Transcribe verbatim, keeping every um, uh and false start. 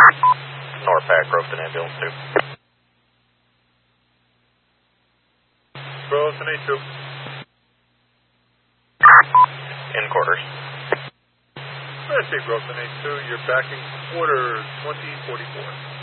Norpac, Groveton Ambulance two. Groveton eight two. In quarters. I see Groveton eight two, you're backing quarter twenty forty-four.